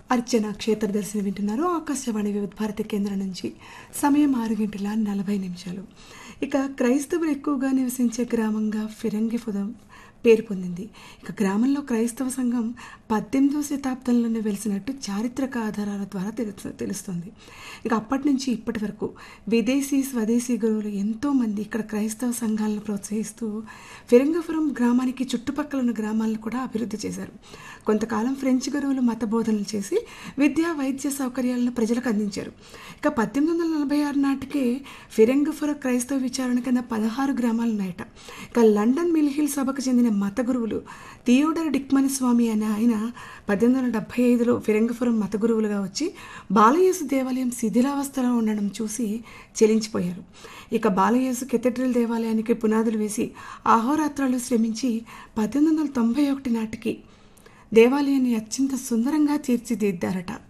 అర్చన క్షేత్ర దర్శనం వింటున్నారు ఆకాశవాణి వివిధ భారతి కేంద్రం నుంచి. సమయం 6:40. ఇక క్రైస్తవులు ఎక్కువగా నివసించే గ్రామంగా ఫిరంగిపురం పేరు పొందింది. ఇక గ్రామంలో క్రైస్తవ సంఘం 18వ శతాబ్దంలోనే వెలిసినట్టు చారిత్రక ఆధారాల ద్వారా తెలుస్తుంది. ఇక అప్పటి నుంచి ఇప్పటి వరకు విదేశీ స్వదేశీ గురువులు ఎంతోమంది ఇక్కడ క్రైస్తవ సంఘాలను ప్రోత్సహిస్తూ ఫిరంగిపురం గ్రామానికి చుట్టుపక్కల ఉన్న గ్రామాలను కూడా అభివృద్ధి చేశారు. కొంతకాలం ఫ్రెంచ్ గురువులు మత బోధనలు చేసి విద్యా వైద్య సౌకర్యాలను ప్రజలకు అందించారు. ఇక 1846 నాటికే ఫిరంగిపురం క్రైస్తవ విచారణ కింద 16 గ్రామాలు ఉన్నాయట. ఇక లండన్ మిల్ హిల్ సభకు చెందిన మత గురువులు థియోడర్ డిక్మన్ స్వామి అనే ఆయన 1875లో ఫిరంగిపురం మత గురువులుగా వచ్చి బాలయేసు దేవాలయం శిథిలావస్థలో ఉండడం చూసి చెలించిపోయారు. ఇక బాలయేసు కెథడ్రల్ దేవాలయానికి పునాదులు వేసి అహోరాత్రాలు శ్రమించి 1891 నాటికి దేవాలయాన్ని అత్యంత సుందరంగా తీర్చిదిద్దారట.